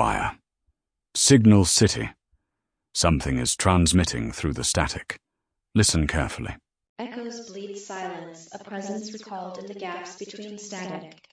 wire. Signal City. Something is transmitting through the static. Listen carefully. Echoes bleed silence, a presence recalled in the gaps between static.